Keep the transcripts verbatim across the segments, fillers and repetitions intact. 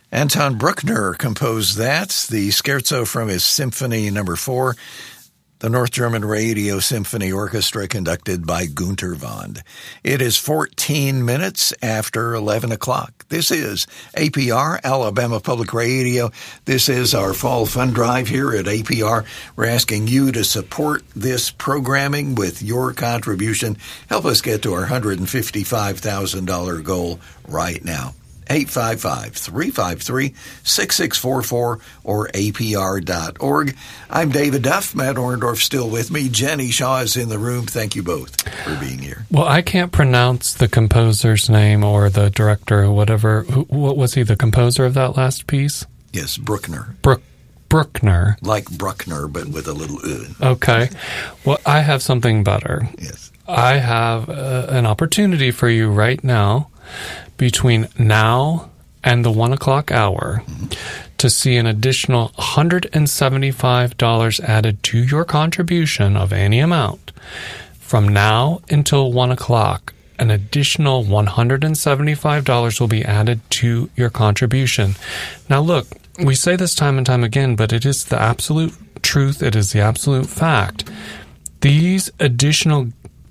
Anton Bruckner composed that, the scherzo from his Symphony Number Four, the North German Radio Symphony Orchestra conducted by Günter Wand. It is fourteen minutes after eleven o'clock. This is A P R, Alabama Public Radio. This is our fall fund drive here at A P R. We're asking you to support this programming with your contribution. Help us get to our one hundred fifty-five thousand dollars goal right now. eight five five, three five three, six six four four or A P R dot org. I'm David Duff. Matt Orndorff still with me. Jenny Shaw is in the room. Thank you both for being here. Well, I can't pronounce the composer's name or the director or whatever. Who, what was he, the composer of that last piece? Yes, Bruckner. Brook, Bruckner. Like Bruckner, but with a little uh. Okay. Well, I have something better. Yes. I have uh, an opportunity for you right now between now and the one o'clock hour mm-hmm. to see an additional one hundred seventy-five dollars added to your contribution of any amount. From now until one o'clock, an additional one hundred seventy-five dollars will be added to your contribution. Now look, we say this time and time again, but it is the absolute truth. It is the absolute fact. These additional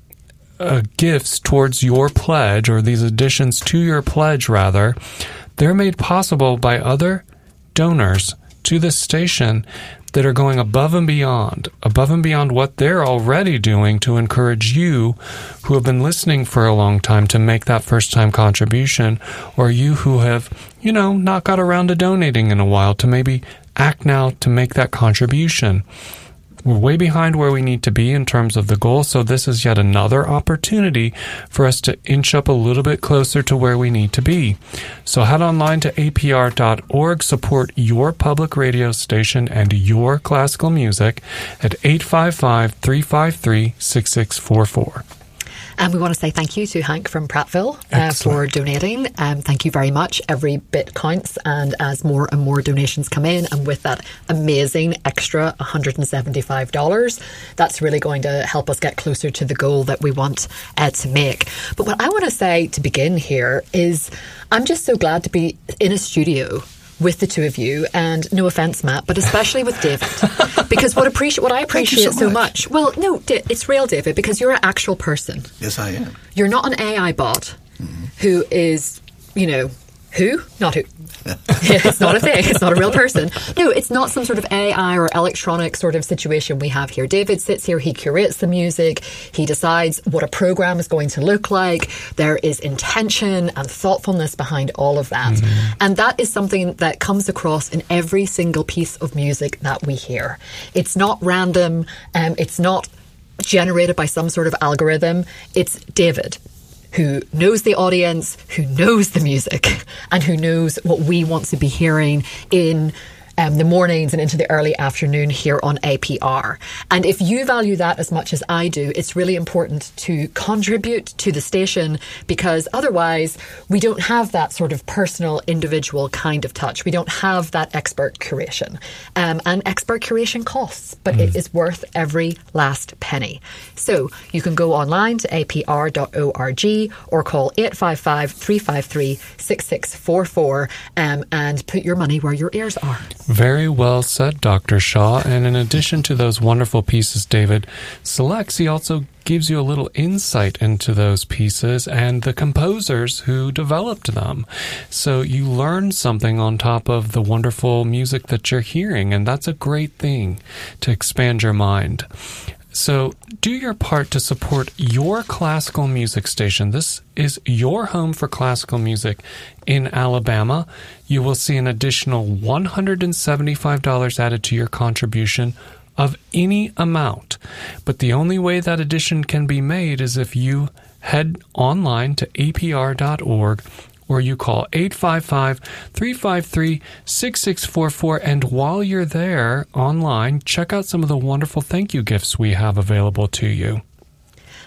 Uh, gifts towards your pledge, or these additions to your pledge, rather, they're made possible by other donors to this station that are going above and beyond, above and beyond what they're already doing to encourage you who have been listening for a long time to make that first-time contribution, or you who have, you know, not got around to donating in a while to maybe act now to make that contribution. We're way behind where we need to be in terms of the goal, so this is yet another opportunity for us to inch up a little bit closer to where we need to be. So head online to A P R dot org, support your public radio station and your classical music at eight five five, three five three, six six four four. And we want to say thank you to Hank from Prattville uh, for donating. Um, thank you very much. Every bit counts. And as more and more donations come in, and with that amazing extra one hundred seventy-five dollars, that's really going to help us get closer to the goal that we want uh, to make. But what I want to say to begin here is I'm just so glad to be in a studio with the two of you, and no offense, Matt, but especially with David, because what appreciate what I appreciate so, so much. much. Well, no, it's real, David, because you're an actual person. Yes, I am. You're not an A I bot mm-hmm. who is, you know, who? Not who. It's not a thing. It's not a real person. No, it's not some sort of A I or electronic sort of situation we have here. David sits here, he curates the music, he decides what a program is going to look like. There is intention and thoughtfulness behind all of that. Mm-hmm. And that is something that comes across in every single piece of music that we hear. It's not random. Um, it's not generated by some sort of algorithm. It's David, who knows the audience, who knows the music, and who knows what we want to be hearing in um, the mornings and into the early afternoon here on A P R. And if you value that as much as I do, it's really important to contribute to the station, because otherwise we don't have that sort of personal, individual kind of touch. We don't have that expert curation. Um, and expert curation costs, but mm. it is worth every last penny. So you can go online to A P R dot org or call eight five five, three five three, six six four four um, and put your money where your ears are. Very well said, Doctor Shaw. And in addition to those wonderful pieces, David selects, he also gives you a little insight into those pieces and the composers who developed them. So you learn something on top of the wonderful music that you're hearing, and that's a great thing to expand your mind. So do your part to support your classical music station. This is your home for classical music in Alabama. You will see an additional one hundred seventy-five dollars added to your contribution of any amount. But the only way that addition can be made is if you head online to A P R dot org, or you call eight five five, three five three, six six four four. And while you're there online, check out some of the wonderful thank you gifts we have available to you.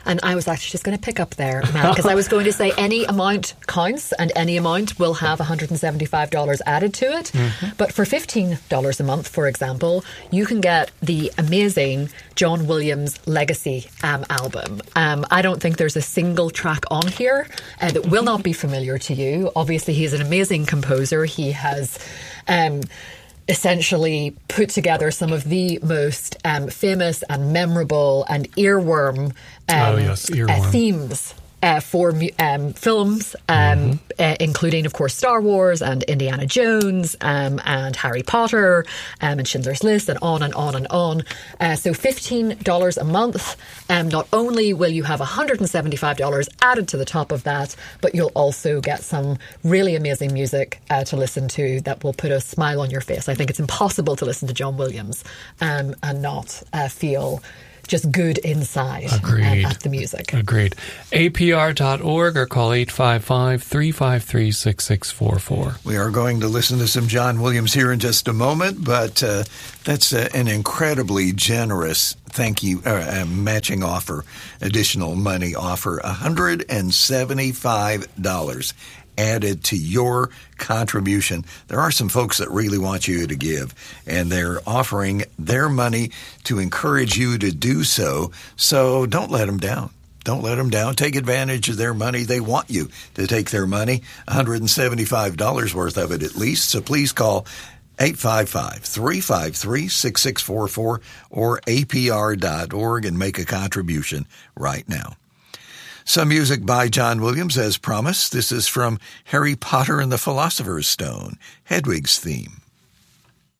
And I was actually just going to pick up there, Matt, because I was going to say any amount counts and any amount will have one hundred seventy-five dollars added to it. Mm-hmm. But for fifteen dollars a month, for example, you can get the amazing John Williams Legacy um, album. Um, I don't think there's a single track on here uh, that will not be familiar to you. Obviously, he's an amazing composer. He has... Um, essentially put together some of the most um, famous and memorable and earworm, um, oh, yes, earworm. Uh, themes uh, for um, films, um, mm-hmm. uh, including, of course, Star Wars and Indiana Jones um, and Harry Potter um, and Schindler's List and on and on and on. Uh, so fifteen dollars a month. Um, not only will you have one hundred seventy-five dollars added to the top of that, but you'll also get some really amazing music uh, to listen to that will put a smile on your face. I think it's impossible to listen to John Williams um, and not uh, feel just good inside Agreed. Um, at the music. Agreed. A P R dot org or call eight five five, three five three, six six four four. We are going to listen to some John Williams here in just a moment, but uh, that's uh, an incredibly generous thank you uh, uh, matching offer, additional money offer, one hundred seventy-five dollars. Added to your contribution. There are some folks that really want you to give, and they're offering their money to encourage you to do so. So don't let them down. Don't let them down. Take advantage of their money. They want you to take their money, one hundred seventy-five dollars worth of it at least. So please call eight five five, three five three, six six four four or A P R dot org and make a contribution right now. Some music by John Williams as promised. This is from Harry Potter and the Philosopher's Stone, Hedwig's theme.